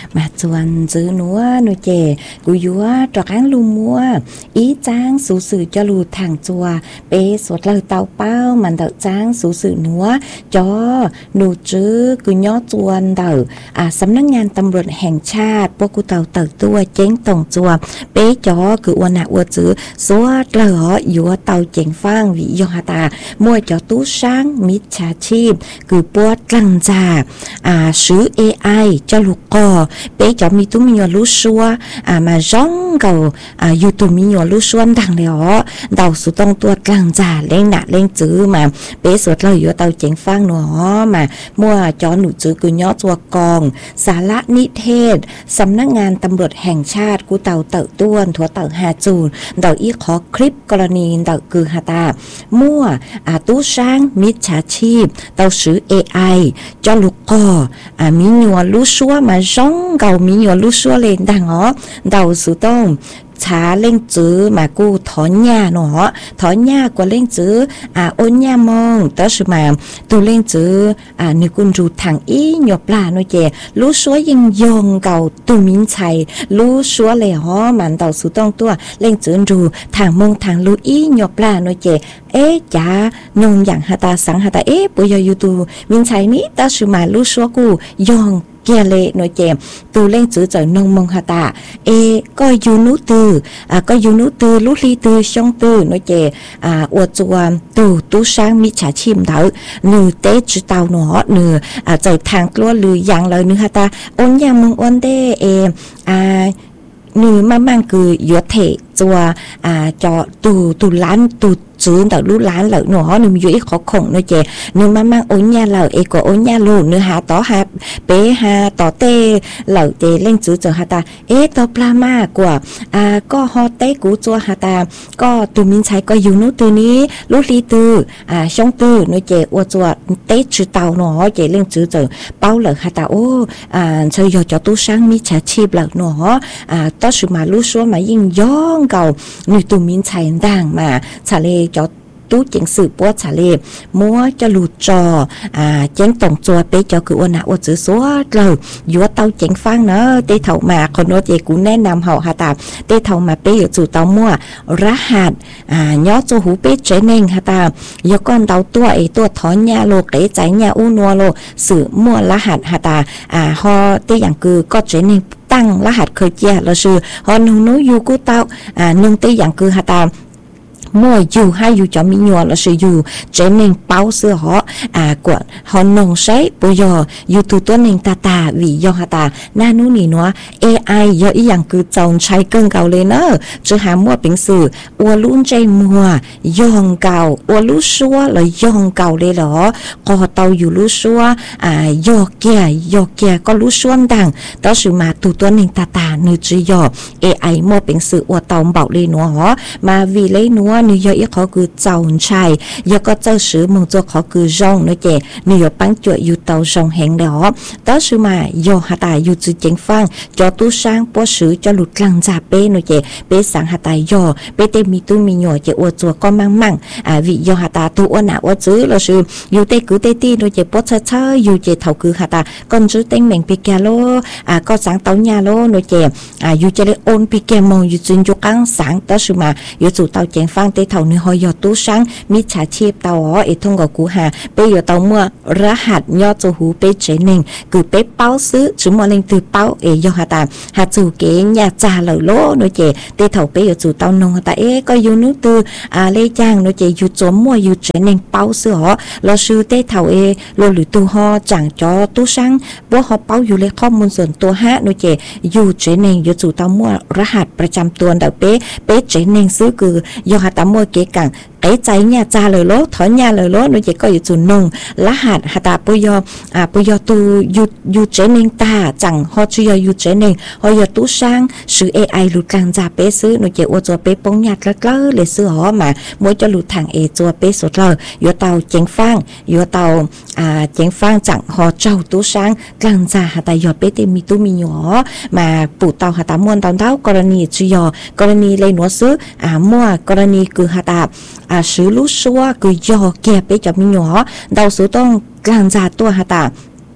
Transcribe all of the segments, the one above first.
mà chuan giữ núa nuôi chè cú dúa trọ cán lu mua ý trang số sự cho lù thẳng chùa bé suốt lời tàu bao mà đợi trang số sự núa cho nụ chứ cứ nhó chuan đợiสำนักงานตำรวจแห่งชาติพวกกูเต่าตัวเจ๊งตรงจัวเป๊จอคืออวนาอวจื้อสวดเหล่ออยู่เต่าเจ๋งฟังวิยอตามั่วจอตู้ช้างมิจฉาชีพคือปวดกลังจ่าซื้อ AI เจ้าลูกกอเป๊จอมีตุ้มีหยอลูชัวมาจ้องเก่าอยู่ตุ้มีหยอลูชัวดังเลยอ๋อเต่าสุดต้องตัวกลังจ่าเล่งหนักเล่งจื้อมาเป๊สวดเหล่ออยู่เต่าเจ๋งฟังหนอมามั่วจอหนูจื้อคือย่อตัวกองสารนิเทศสำนักงานตำรวจแห่งชาติกูเต่าต้วนถั่วเต่าหาจูนเต่าอีขอคลิปกรณีเต่าคือหาตามั่วตู้ช้างมิจฉาชีพเต่าซื้อ AI จอลูกกอมีหนัวลูชัวมาจ้องเก่ามีหนัวลูชัวเลยดังอ๋อเต่าสุดต้องช้าเล่งจื้อมากูถอนหญ้าเนาะถอนหญ้ากว่าเล่งจื้อโอนหญ้ามองแต่สมาตูเล่งจื้อนึกกุนรูทางอีหยบลาโนเจรู้ชัวยิงยองเก่าตูมินชัยรู้ชัวเลยฮอมันเต่าสุต้องตัวเล่งจื้อรูทางมงทางรู้อีหยบลาโนเจจ๋านงอย่างหาตาสังหาตาปุยอยู่ตูมินชัยนี้แต่สมารู้ชัวกูยองเกเลหน่วยเจมตูเล่งจื้อเจอนงมงหาตาก็ยูนุตือก็ยูนุตือลุลีตือชงตือหน่วยเจอวดจวนตู้ช้างมิจฉาชีพเถอะหนึ่งเตจื้อเตาหนอหนึ่งเจอทางกลัวหรืออย่างเลยหนึ่งหาตาอ้นยังมึงอ้นเด้หนึ่งมั่งคือยัวเทจัวจอตูล้านตูจื้อแต่รู้ล้านเหล่าหนอหนึ่งอยู่อีกขอคงหน่อยเจหนึ่งมั่งโอนยาเหล่าก็โอนยาลูหนึ่งหาต่อหาเป๊หาต่อเต้เหล่าเจเล่งจื้อเจอหาตาต่อปลามากกว่าก็ฮอเต้กูจัวหาตาก็ตูมินชัยก็อยู่นู้ตัวนี้รู้ลีตือช่องตือหน่อยเจอวจัวเต้จื้อเตาหนอเจเล่งจื้อเจอเป้าเหล่าหาตาโอ้เชยจอตู้ช้างมิจฉาชีพเหล่าหนอต่อสุมารู้ชัวมายิ่งย่องเก่าหนึ่งตูมินชัยดังมาชาเลจอตู้เจียงสืบปัวชาเลมัวจะหลุดจอเจียงตรงจัวเป๊จอคือวันน่ะว่าจื้อซัวเลยยัวเตาเจียงฟังเนอะเตเท่ามาคนโน้ตเจกูแนะนำเขาหาตาเตเท่ามาเป๊อยู่จู่เตามัวรหัสย่อจูหูเป๊เจเน่งหาตายก้อนเตาตัวถอนยาโลกเตใจยาอูนัวโลสื่อมัวรหัสหาตาฮอเตอย่างคือก็เจเน่งตั้งรหัสเคยเจียเราชื่อฮอนูอยู่กูเตานึ่งเตอย่างคือหาตามั่วอยู่ให้อยู่จะมีหนัวแล้วสิอยู่เจนิงเป้าเสื้อหอกวดหอนงใช้ปุยอยู่ตัวหนึ่งตาวิยอหาตาหน้านู้นนี่เนาะ AI เยอะอีอย่างคือจงใช้เกินเก่าเลยเนอะจะหามั่วเป็นสื่ออวลุ่นใจมัวยองเก่าอวลุ่ชัวเลยยองเก่าเลยเหรอก็เตาอยู่ลุ่ชัวยอแก่ก็ลุ่ชัวดังต่อสื่อมาตัวหนึ่งตาเนื้อจียอ AI มั่วเป็นสื่ออวเตาเบาเลยเนาะมาวีเลยนัวนิยเขาคือเจ้าชัยยก็เจ้าสือมึงตัวเขาคือจงเนเจนิยปังจวอยู่เตาจงแหงเดอต่อสือมาโยหาตาอยู่จื้อเจงฟังจอตู้ช้างปัวสือจะหลุดกลางจ่าเป้เนเจเป้สังหาตายอเป้เตมีตู้มีหน่วยเจอวจัวก็มั่งวิโยหาตาตัวอ้วนว่าจื้อเราสืออยู่เตกือเตตีเนเจปัวเชยอยู่เจเท่าคือหาตาก่อนจื้อเต็งเหม่งปีแกโลก็สังเตาญาโลเนเจอยู่เจเลยโอนปีแกมองอยู่จื้อจุกังสังต่อสือมาอยู่จู่เตาเจงฟังเตเท่าเนื้อหอยตู้ช้างมิจฉาชีพเตาทงกับกูหาไปอยู่เตาเมื่อรหัสย่อจูหูไปเจนิงคือไปเป้าซื้อจุ่มมะเร็งตือเป้ายอหาตาหาจูเก๋ยาจ่าเหล่าโลโนเจเตเท่าไปอยู่จู่เตานงตาก็อยู่นู้ตือเลยจ้างโนเจอยู่จมมัวอยู่เจนิงเป้าซื้อเราซื้อเตเท่าโลหรือตู้ห่อจังจอตู้ช้างบัวห่อเป้าอยู่เลยข้อมูลส่วนตัวฮะโนเจอยู่เจนิงอยู่จู่เตามัวรหัสประจำตัวเดาเป้เจนิงซื้อคือยอหาตามัวเก๋กังใจเนี่ยจ่าเลยโลถอนยาเลยโลโนเจก็อยู่จุนนงรหัสหาตาปุยอตูอยู่เจนิงตาจังฮอจุยอยู่เจนิงฮอยตู้ช้างซื้อ AI หลุดกลางจ่าเป้ซื้อโนเจอวจัวเป้ปงยาดแล้วเลยซื้อหอมามวยจะหลุดทางจัวเป้สุดเลยอยู่เตาเจงฟังอยู่เตาเจงฟังจังฮอเจ้าตู้ช้างกลางจ่าหาตายอเป้เตมีตู้มีหยอมาปู่เตาหาตามวนเตาเท้ากรณีจุยกรณีเลยหนัวซื้อมั่วกรณีคือหาตาซื้อลูกชัวคือยอแก่ไปจับมีหยอเดาซื้อต้องกลางจ่าตัวหาตา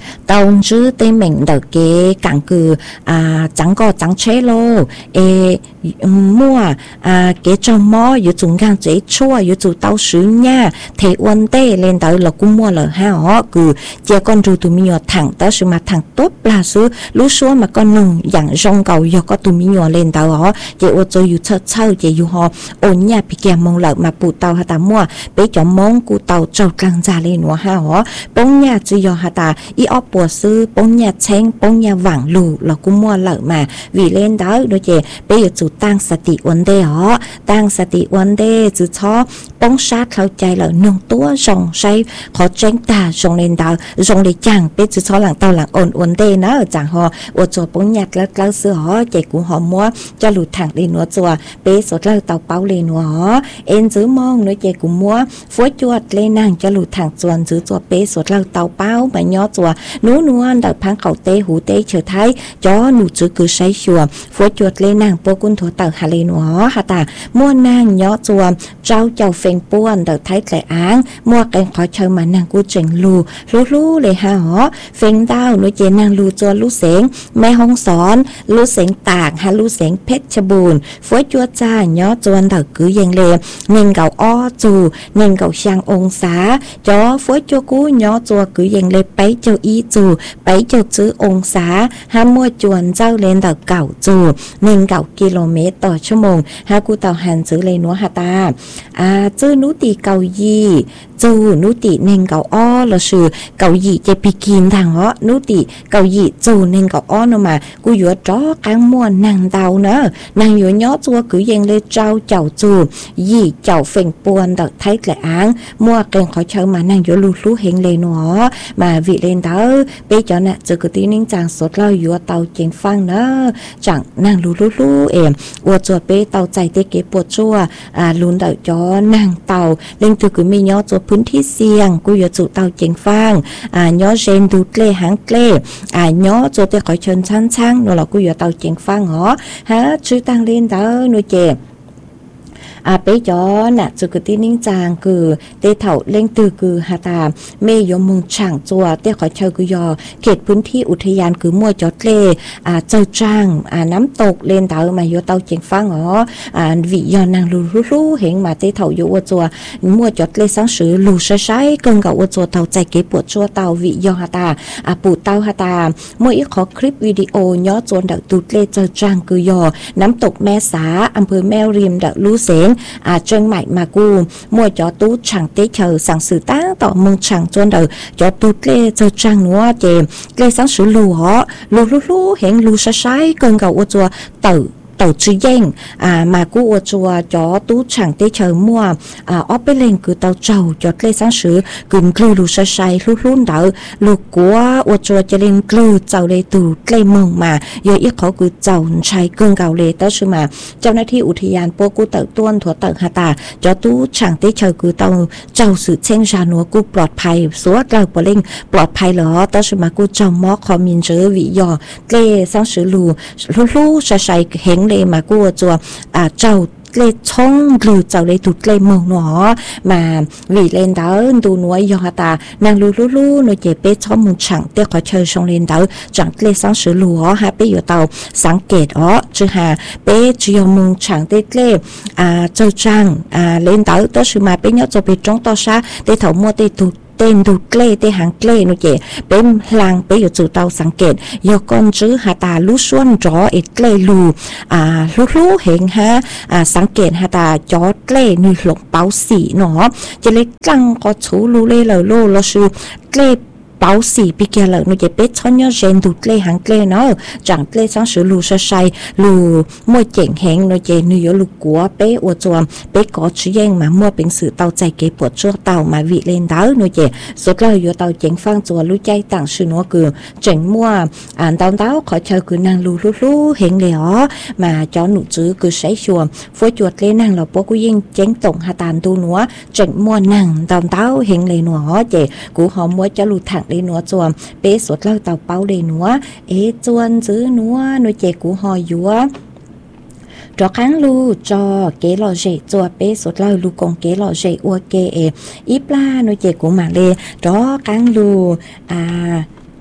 tao chứ tên mình đầu cái cảng cử chẳng có chẳng chế lô mua cái trong mòอยู่จุงgang chế chuaอยู่จุtao sứ nha thế uốn tê lên tới là cũng mua là ha họ cứ chia con rồi tụi mình nhỏ thẳng tới sự mà thẳng tốt là số lú số mà con nung dạng rong cầu giờ có tụi mình nhỏ lên tới họ chỉ ô tôอยู่chơi chỉอยู่họ ổn nhà bị kẹm mong lợi mà phụ tao ha ta mua bé cho mong cụ tao trâu căng ra lên nó ha họ bông nhà chỉ giờ ha ta y ốp bùa sư bông nhà chén bông nhà vàng lù là cũng mua lợi mà vì lên đó đôi chị bây giờ chủ tăngสติวันเดอ๋อตั้งสติวันเดจื้อช้อป้องชาติเข้าใจเลยนงตัวส่งใช้ขอแจ้งตาส่งเล่นดาวส่งเลยจังเป็นจื้อช้อหลังเตาหลังอ่อนวันเดนะจังหออวดตัวป้องหยัดแล้วเสือหอใจกูหอมมัวจะหลุดถังเลยนัวจัวเป๊สดแล้วเตาเป้าเลยนัวหอเอ็นจื้อมองน้อยใจกูมัวฝวยจวดเลยนางจะหลุดถังจวนจื้อจัวเป๊สดแล้วเตาเป้ามาย่อจัวนู้นวลดักพังเขาเตหูเตเฉยไทยจอหนูจื้อคือใช้ชัวฝวยจวดเลยนางโปกุนถัวเตาฮาเลนัวฮะตาม้วนนางย่อจัวเจ้าเฟงป้วนเดักไทยแต่อ้างมัวกันขอเชิญมานางกูเจงลูเลยฮะหอเฟงดาวน้อยเจนางลูจัวลูเสงแม่ห้องสอนลูเสงตากฮะลูเสงเพชรบูรณ์ฝวยจัวจ้าย่อจวนเดักกือยังเลเงินเก่าอ้อจูเงินเก่าช่างองศาจอฝวยจัวกูย่อจัวกือยังเลไปเจ้าอีจูไปเจ้าจื้อองศาห้ามัวจวนเจ้าเลนเดักเก่าจูเงินเก่ากิโลเมตรต่อชั่วโมงฮากูเต่าหันจื้อเลยนัวฮาตาจื้อนุตีเกายีจูนุติเน่งเกาอ้อละชื่อเกาหยีเจปีกินทางเหาะนุติเกาหยีจูเน่งเกาอ้อนมากูอยู่จ้อกลางม่วนนางเตาเนอะนางอยู่ย่อจัวกือยังเลยเจ้าจูยีเจ้าเฟ่งปวนดักไทยแหละอ้างมั่วเก่งขอเชิญมานางอยู่ลูเฮงเลยเนาะมาวิเลนเตอไปจอน่ะจือกูตีนิ่งจางสดเล่าอยู่เตาเจงฟังเนอะจังนางลูเอ็มวัวจัวเปเตาใจเตเก็บปวดจัวลุนเตาจอนางเตาเล่งตือกูมีย่อจัวพื้นที่เสี่ยงกูอยู่จุเตาเจงฟังย่อเจนดูเกลหางเกลย่อจัวเตขอเชิญช่างๆนั่นแหละกูอยู่เตาเจงฟังเหรอฮะชื่อตั้งเล่นเตอหนูเจ็บไปจอน่ะจุกตินิ่งจางคือเตเถาเล่งตือคือฮาตาเมยยมุงช่างจัวเตขอเชิญกุยอเขตพื้นที่อุทยานคือมั่วจอดเล่เจ้าจ้างน้ำตกเลนเตามาโยเตาเจียงฟังอ๋อวิยอนังลูเห็นมาเตเถาอยู่วัวจัวมั่วจอดเล่สังสือลูใช้เกินกับวัวจัวเตาใจเก็บปวดจัวเตาวิยอฮาตาปูเตาฮาตามั่วอีขอคลิปวิดีโอย่อจวนดักตูดเล่เจ้าจ้างคือยอน้ำตกแม่สาอำเภอแม่ริมดักลูเสงเชียงใหม่มากูมั่วจอตูช่างเตเชอสั่งสื่อตั้งต่อเมืองช่างจวนเดอจอตูเล่เจ้าจ้างนัวเจมเล่สังสือลูลูเห็นลูใช้เกินกับวัวจัวเต๋อชื่อเย่งมากูวัวจัวจอตู้ช่างเตเชอมั่วออไปเล่งคือเตาเจ้าจอดเล่สังสือกึ่งกลือลูใช้ลุ่นเดอลูกกัววัวจัวจะเล่งกลือเจ้าเลยตูเล่เมืองมาเยอะอีกเขาคือเจ้าใช้เกินเก่าเลยเต้าชื่อมาเจ้าหน้าที่อุทยานพวกกูเต๋อต้วนถั่วเต๋อฮาตาจอตู้ช่างเตเชอคือเตาเจ้าสื่อเช่งชานัวกูปลอดภัยสวดเราปเล่งปลอดภัยเหรอเต้าชื่อมากูเจ้ามอคอมินเจอวิยอเล่สังสือลูใช้เฮงเลยมากูจัวเจ้าเลยช่องหรือเจ้าเลยถูกเลยมองหนอมาวิเลนเดอร์ดูนัวยอตานางลูหนูเจ็บเป๊ะช่องมุงฉังเตะขอเชิญชงเลนเดอร์จังเลยสังสือลัวฮะเป๊ะอยู่เตาสังเกตจือหาเป๊ะจียมุงฉังเตะเล่เจ้าจังเลนเดอร์ตัวชื่อมาเป๊ะเนาะจะไปจ้องต่อชาเตะเถามัวเตะถูกเต้นดูเกล้เตหางเกล้นุเจเป็นหลังไปอยู่จู่เตาสังเกตยกก้นจื้อหาตาลู่ส่วนจอเอ็ดเกล้ลูลู่เห็นฮะสังเกตหาตาจอเกล้นี่หลงเป้าสีเนาะจะเล็กจังก็ชูลู่เล่เลยลู่เราชื่อเกล้เป้าสีปีเกลนุเจเป็ดช้อนยอเจนดูเกล้หางเกล้เนาะจังเกล้สังสือลู่ใช้ลู่มวยเจ๋งแหงนุเจนุยลู่กัวเป๊ะอวดจวมเป๊ะก็ชี้แย่งมามัวเป็นสื่อเตาใจเก็บปวดชั่วเตามาวิเลนเดอร์นุเจสุดเลยอยู่เตาเจ๋งฟังจวลู่ใจต่างชื่อนัวคือเจ๋งมัวเตาขอเชิญคือนางลู่เห็นเลยมาจอหนูจื้อคือใช้ชัวฝวยจวดเลยนางเราปกูยิ่งเจ๋งตงหาตานดูนัวเจ๋งมัวนางเตาเห็นเลยนัวเจกูหอมมัวจะลู่ถังเลยนัวจวมเป๊ะสุดเล่าเตาเป้าเลยนัวจวนจื้อนัวนุเจกูหอยยัวจอค้างลูจอเกลอเจจัวเป้สุดเล่าลูกงเกลอเจอัวเกอีปลานุเจกูมาเลยจอค้างลู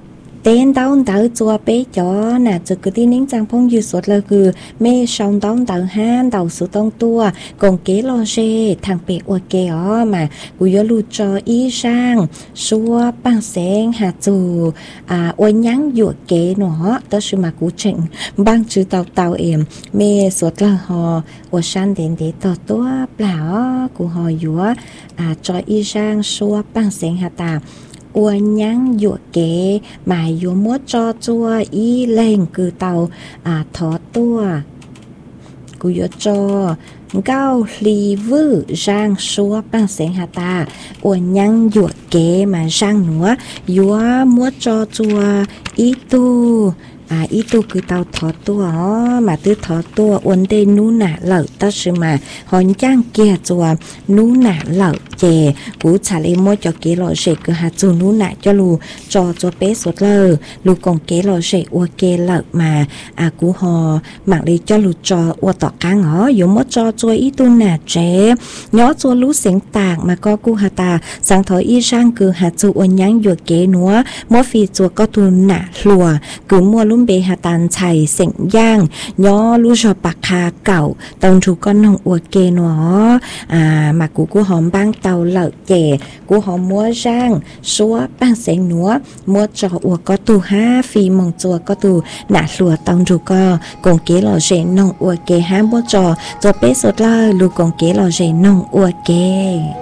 tên đón đỡ chùa bé chó nè chứ cứ tin nín trang phong dư suốt là cứ mê song đón đỡ han đầu số tông tua còn kế lo dê thằng bé ua kế mà cú yo lu cho ý sang xua bằng sáng hạt dù ua nhắn dụ kế nó đó sự mà cú chỉnh bằng chữ tàu em mê suốt là họ ua san đến để tàu tua bảo cú họ dụ cho ý sang xua bằng sáng hạt ta ua nhắn dụ kế mà dụ múa cho chua ý lên cứ tàu thọ tua cú yo cho cao lì vư rang xua bằng sáng hạt ta ua nhắn dụ kế mà rang nữa dụ múa cho chua ý tu ý tu cứ tao thọ tua mà tư thọ tua uốn đê nú nạ lợ ta sư mà hòn trang kia chùa nú nạ lợ chè cú trả lấy mua cho kế lọ rễ cứ hạt chùa nú nạ cho lù cho bé sốt lờ lù còn kế lọ rễ ua kế lợ mà cú hò mạng đi cho lù cho ua tọ cá ngó dùng mất cho chùa ý tu nạ trẻ nhó chùa lú xén tạc mà có cú hạt ta sáng thói y sang cứ hạt chùa uốn nhang dùa kế núa mỗi phi chùa có tu nạ lùa cứ mua lúm bê hạt tàn chảy sỉnh giang nhó lú cho bạc hà cẩu tông chú con nông ua kê nó mà cú hòm bang tàu lợ chè cú hòm mua rang xúa bang sén núa mua cho ua có tu ha phi mong chùa có tu nạ lùa tông chú co còn kế lò rể nông ua kê ha mua cho bé sốt lơ lù còn kế lò rể nông ua kê